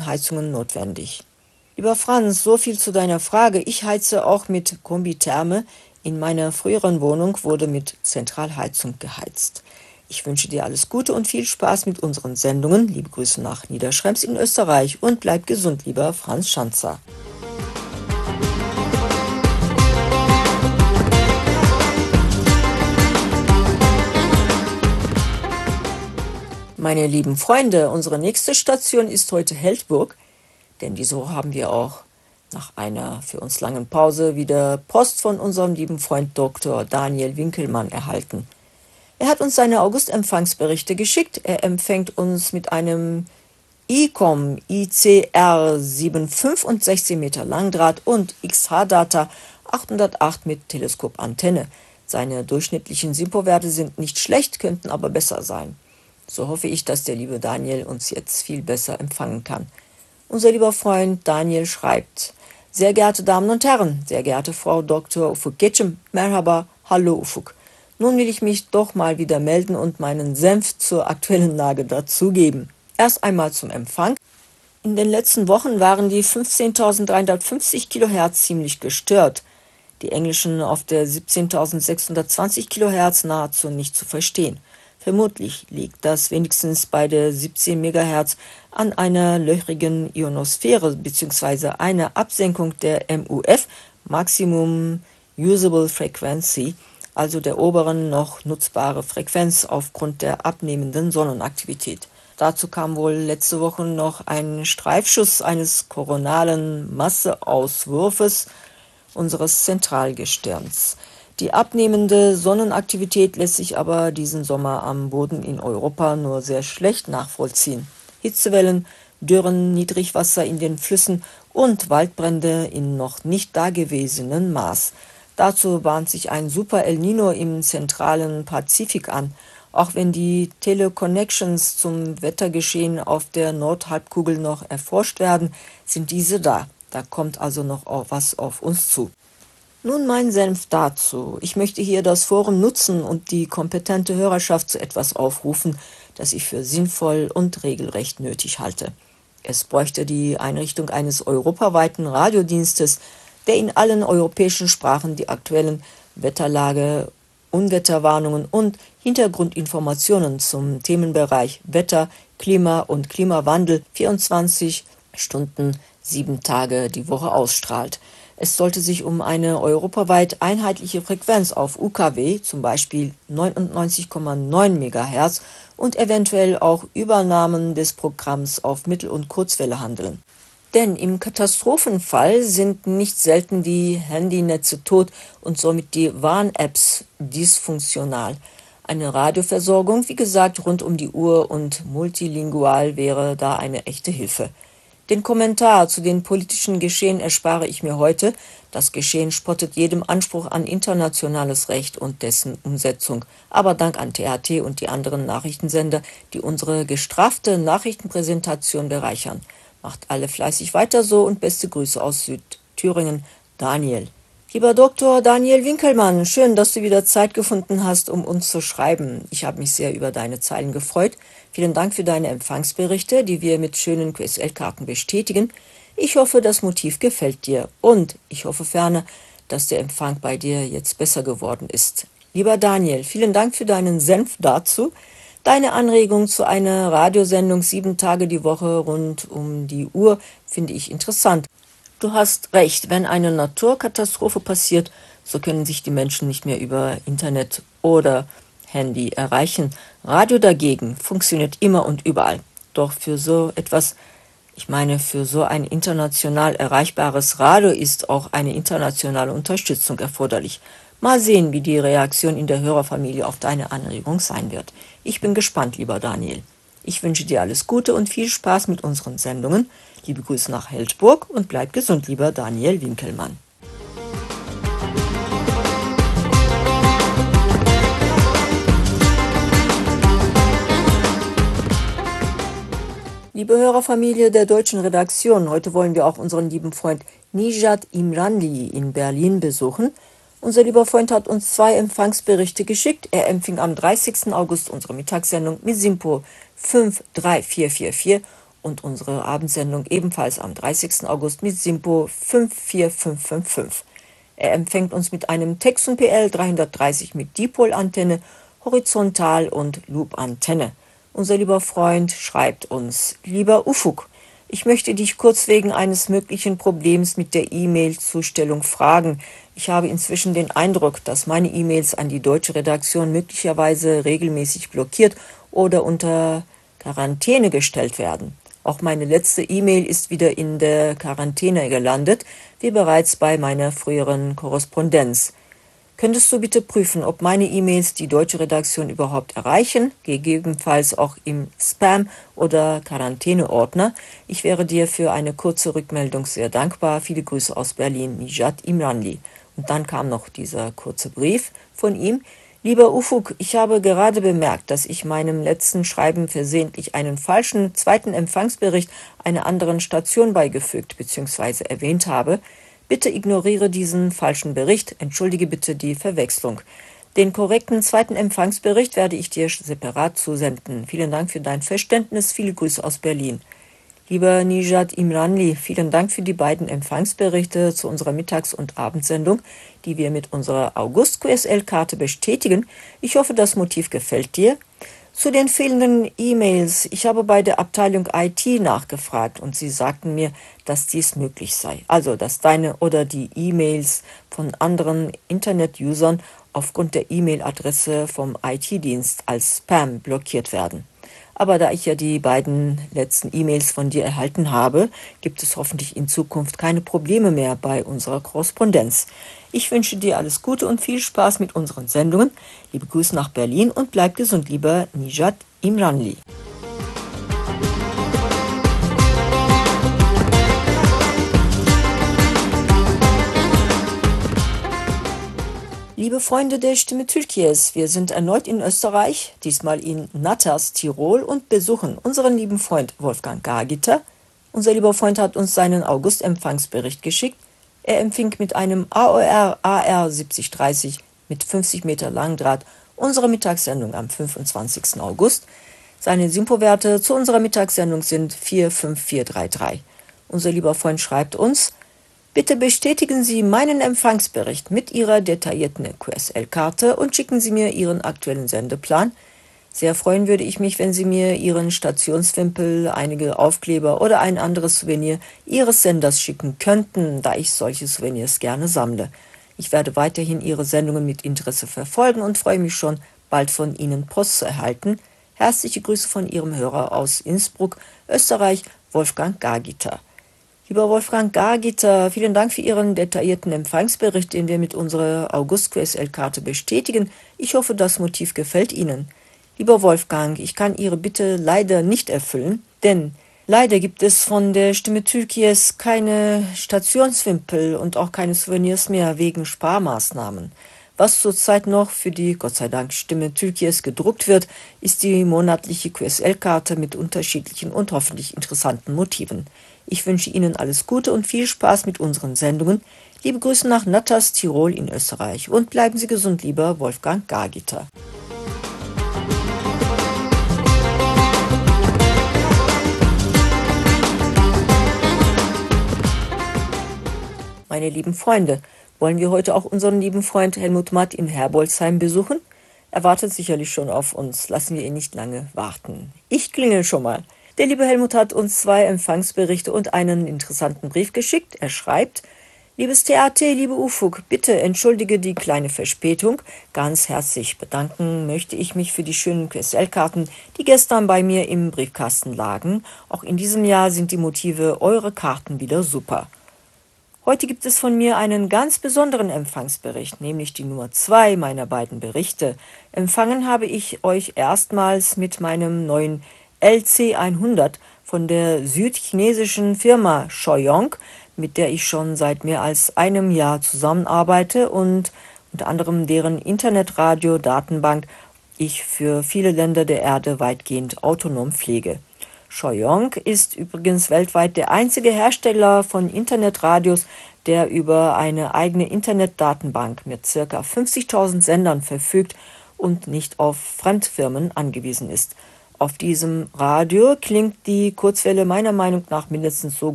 anderen Heizungen notwendig. Lieber Franz, so viel zu deiner Frage. Ich heize auch mit Kombitherme. In meiner früheren Wohnung wurde mit Zentralheizung geheizt. Ich wünsche dir alles Gute und viel Spaß mit unseren Sendungen. Liebe Grüße nach Niederschrems in Österreich und bleib gesund, lieber Franz Schanzer. Meine lieben Freunde, unsere nächste Station ist heute Heldburg. Denn diese Woche haben wir auch nach einer für uns langen Pause wieder Post von unserem lieben Freund Dr. Daniel Winkelmann erhalten. Er hat uns seine August-Empfangsberichte geschickt. Er empfängt uns mit einem ICOM ICR 7,5 und 16 Meter Langdraht und XH-Data 808 mit Teleskopantenne. Seine durchschnittlichen SINPO-Werte sind nicht schlecht, könnten aber besser sein. So hoffe ich, dass der liebe Daniel uns jetzt viel besser empfangen kann. Unser lieber Freund Daniel schreibt: Sehr geehrte Damen und Herren, sehr geehrte Frau Dr. Ufuk Geçim, Merhaba, hallo Ufuk. Nun will ich mich doch mal wieder melden und meinen Senf zur aktuellen Lage dazugeben. Erst einmal zum Empfang. In den letzten Wochen waren die 15.350 Kilohertz ziemlich gestört. Die englischen auf der 17.620 Kilohertz nahezu nicht zu verstehen. Vermutlich liegt das wenigstens bei der 17 Megahertz an einer löchrigen Ionosphäre bzw. einer Absenkung der MUF, Maximum Usable Frequency, also der oberen noch nutzbare Frequenz aufgrund der abnehmenden Sonnenaktivität. Dazu kam wohl letzte Woche noch ein Streifschuss eines koronalen Masseauswurfes unseres Zentralgestirns. Die abnehmende Sonnenaktivität lässt sich aber diesen Sommer am Boden in Europa nur sehr schlecht nachvollziehen. Hitzewellen, Dürren, Niedrigwasser in den Flüssen und Waldbrände in noch nicht dagewesenem Maß. Dazu bahnt sich ein Super El Nino im zentralen Pazifik an. Auch wenn die Teleconnections zum Wettergeschehen auf der Nordhalbkugel noch erforscht werden, sind diese da. Da kommt also noch was auf uns zu. Nun mein Senf dazu. Ich möchte hier das Forum nutzen und die kompetente Hörerschaft zu etwas aufrufen, das ich für sinnvoll und regelrecht nötig halte. Es bräuchte die Einrichtung eines europaweiten Radiodienstes, der in allen europäischen Sprachen die aktuellen Wetterlage, Unwetterwarnungen und Hintergrundinformationen zum Themenbereich Wetter, Klima und Klimawandel 24 Stunden, 7 Tage die Woche ausstrahlt. Es sollte sich um eine europaweit einheitliche Frequenz auf UKW, zum Beispiel 99,9 MHz und eventuell auch Übernahmen des Programms auf Mittel- und Kurzwelle handeln. Denn im Katastrophenfall sind nicht selten die Handynetze tot und somit die Warn-Apps dysfunktional. Eine Radioversorgung, wie gesagt, rund um die Uhr und multilingual wäre da eine echte Hilfe. Den Kommentar zu den politischen Geschehen erspare ich mir heute. Das Geschehen spottet jedem Anspruch an internationales Recht und dessen Umsetzung. Aber Dank an THT und die anderen Nachrichtensender, die unsere gestraffte Nachrichtenpräsentation bereichern. Macht alle fleißig weiter so und beste Grüße aus Südthüringen, Daniel. Lieber Dr. Daniel Winkelmann, schön, dass du wieder Zeit gefunden hast, um uns zu schreiben. Ich habe mich sehr über deine Zeilen gefreut. Vielen Dank für deine Empfangsberichte, die wir mit schönen QSL-Karten bestätigen. Ich hoffe, das Motiv gefällt dir und ich hoffe ferner, dass der Empfang bei dir jetzt besser geworden ist. Lieber Daniel, vielen Dank für deinen Senf dazu. Deine Anregung zu einer Radiosendung 7 Tage die Woche rund um die Uhr finde ich interessant. Du hast recht, wenn eine Naturkatastrophe passiert, so können sich die Menschen nicht mehr über Internet oder Handy erreichen. Radio dagegen funktioniert immer und überall. Doch für so etwas, für so ein international erreichbares Radio ist auch eine internationale Unterstützung erforderlich. Mal sehen, wie die Reaktion in der Hörerfamilie auf deine Anregung sein wird. Ich bin gespannt, lieber Daniel. Ich wünsche dir alles Gute und viel Spaß mit unseren Sendungen. Liebe Grüße nach Heldburg und bleib gesund, lieber Daniel Winkelmann. Liebe Hörerfamilie der deutschen Redaktion, heute wollen wir auch unseren lieben Freund Nijat Imranli in Berlin besuchen. Unser lieber Freund hat uns 2 Empfangsberichte geschickt. Er empfing am 30. August unsere Mittagssendung mit SINPO 53444 und unsere Abendsendung ebenfalls am 30. August mit Simpo 54555. Er empfängt uns mit einem Texon PL 330 mit Dipolantenne, Horizontal- und Loop-Antenne. Unser lieber Freund schreibt uns: Lieber Ufuk, ich möchte dich kurz wegen eines möglichen Problems mit der E-Mail-Zustellung fragen. Ich habe inzwischen den Eindruck, dass meine E-Mails an die deutsche Redaktion möglicherweise regelmäßig blockiert oder unter Quarantäne gestellt werden. Auch meine letzte E-Mail ist wieder in der Quarantäne gelandet, wie bereits bei meiner früheren Korrespondenz. Könntest du bitte prüfen, ob meine E-Mails die deutsche Redaktion überhaupt erreichen, gegebenenfalls auch im Spam- oder Quarantäneordner? Ich wäre dir für eine kurze Rückmeldung sehr dankbar. Viele Grüße aus Berlin, Nijat Imranli. Und dann kam noch dieser kurze Brief von ihm. Lieber Ufuk, ich habe gerade bemerkt, dass ich meinem letzten Schreiben versehentlich einen falschen zweiten Empfangsbericht einer anderen Station beigefügt bzw. erwähnt habe. Bitte ignoriere diesen falschen Bericht, entschuldige bitte die Verwechslung. Den korrekten zweiten Empfangsbericht werde ich dir separat zusenden. Vielen Dank für dein Verständnis, viele Grüße aus Berlin. Lieber Nijat Imranli, vielen Dank für die beiden Empfangsberichte zu unserer Mittags- und Abendsendung, die wir mit unserer August-QSL-Karte bestätigen. Ich hoffe, das Motiv gefällt dir. Zu den fehlenden E-Mails. Ich habe bei der Abteilung IT nachgefragt und sie sagten mir, dass dies möglich sei. Also, dass deine oder die E-Mails von anderen Internet-Usern aufgrund der E-Mail-Adresse vom IT-Dienst als Spam blockiert werden. Aber da ich ja die beiden letzten E-Mails von dir erhalten habe, gibt es hoffentlich in Zukunft keine Probleme mehr bei unserer Korrespondenz. Ich wünsche dir alles Gute und viel Spaß mit unseren Sendungen. Liebe Grüße nach Berlin und bleib gesund, lieber Nijat Imranli. Liebe Freunde der Stimme Türkies, wir sind erneut in Österreich, diesmal in Natas, Tirol, und besuchen unseren lieben Freund Wolfgang Gagiter. Unser lieber Freund hat uns seinen August-Empfangsbericht geschickt. Er empfing mit einem AOR AR 7030 mit 50 Meter Langdraht unsere Mittagssendung am 25. August. Seine Simpo-Werte zu unserer Mittagssendung sind 45433. Unser lieber Freund schreibt uns: Bitte bestätigen Sie meinen Empfangsbericht mit Ihrer detaillierten QSL-Karte und schicken Sie mir Ihren aktuellen Sendeplan. Sehr freuen würde ich mich, wenn Sie mir Ihren Stationswimpel, einige Aufkleber oder ein anderes Souvenir Ihres Senders schicken könnten, da ich solche Souvenirs gerne sammle. Ich werde weiterhin Ihre Sendungen mit Interesse verfolgen und freue mich schon, bald von Ihnen Post zu erhalten. Herzliche Grüße von Ihrem Hörer aus Innsbruck, Österreich, Wolfgang Gagiter. Lieber Wolfgang Gagiter, vielen Dank für Ihren detaillierten Empfangsbericht, den wir mit unserer August-QSL-Karte bestätigen. Ich hoffe, das Motiv gefällt Ihnen. Lieber Wolfgang, ich kann Ihre Bitte leider nicht erfüllen, denn leider gibt es von der Stimme Türkies keine Stationswimpel und auch keine Souvenirs mehr wegen Sparmaßnahmen. Was zurzeit noch für die, Gott sei Dank, Stimme Türkies gedruckt wird, ist die monatliche QSL-Karte mit unterschiedlichen und hoffentlich interessanten Motiven. Ich wünsche Ihnen alles Gute und viel Spaß mit unseren Sendungen. Liebe Grüße nach Natas, Tirol in Österreich. Und bleiben Sie gesund, lieber Wolfgang Gagiter. Meine lieben Freunde, wollen wir heute auch unseren lieben Freund Helmut Matt in Herbolzheim besuchen? Er wartet sicherlich schon auf uns. Lassen wir ihn nicht lange warten. Ich klingel schon mal. Der liebe Helmut hat uns 2 Empfangsberichte und einen interessanten Brief geschickt. Er schreibt: Liebes TAT, liebe Ufuk, bitte entschuldige die kleine Verspätung. Ganz herzlich bedanken möchte ich mich für die schönen QSL-Karten, die gestern bei mir im Briefkasten lagen. Auch in diesem Jahr sind die Motive eurer Karten wieder super. Heute gibt es von mir einen ganz besonderen Empfangsbericht, nämlich die Nummer 2 meiner beiden Berichte. Empfangen habe ich euch erstmals mit meinem neuen LC100 von der südchinesischen Firma Shoyong, mit der ich schon seit mehr als einem Jahr zusammenarbeite und unter anderem deren Internetradio-Datenbank ich für viele Länder der Erde weitgehend autonom pflege. Shoyong ist übrigens weltweit der einzige Hersteller von Internetradios, der über eine eigene Internetdatenbank mit ca. 50.000 Sendern verfügt und nicht auf Fremdfirmen angewiesen ist. Auf diesem Radio klingt die Kurzwelle meiner Meinung nach mindestens so